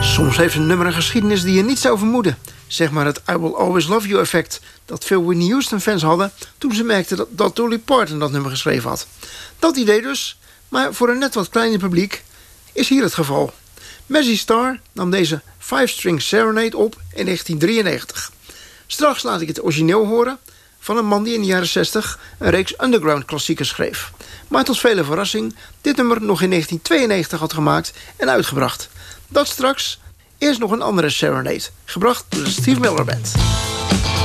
Soms heeft een nummer een geschiedenis die je niet zou vermoeden. Zeg maar het I Will Always Love You effect dat veel Whitney Houston fans hadden toen ze merkten dat Dolly Parton dat nummer geschreven had. Dat idee dus, maar voor een net wat kleiner publiek is hier het geval. Mazzy Star nam deze 5-string serenade op in 1993. Straks laat ik het origineel horen van een man die in de jaren 60 een reeks underground klassiekers schreef. Maar tot vele verrassing dit nummer nog in 1992 had gemaakt en uitgebracht. Dat straks. Eerst nog een andere serenade, gebracht door de Steve Miller Band.